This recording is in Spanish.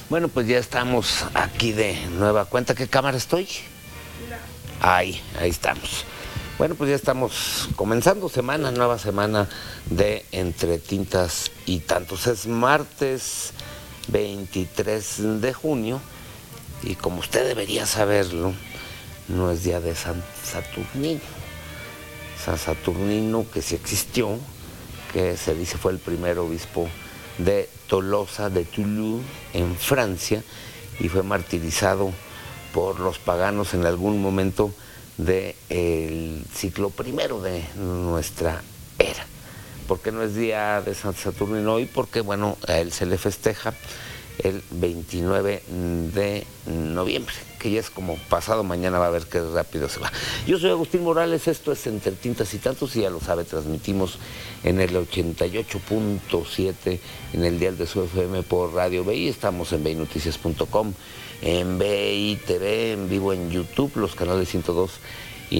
Bueno, pues ya estamos aquí de nueva cuenta. ¿Qué cámara estoy? Ahí estamos. Bueno, pues ya estamos comenzando semana, nueva semana de Entre Tintas y Tantos. Es martes 23 de junio y como usted debería saberlo, no es día de San Saturnino. San Saturnino, que sí existió, que se dice fue el primer obispo de Tolosa, de Toulouse, en Francia, y fue martirizado por los paganos en algún momento del siglo I de nuestra era. ¿Por qué no es día de San Saturnino hoy? Porque, bueno, a él se le festeja el 29 de noviembre, que ya es como pasado mañana, va a ver qué rápido se va. Yo soy Agustín Morales, esto es Entre Tintas y Tantos, y ya lo sabe, transmitimos en el 88.7 en el dial de su FM por Radio BI, estamos en BINoticias.com, en BI TV, en vivo en YouTube, los canales 102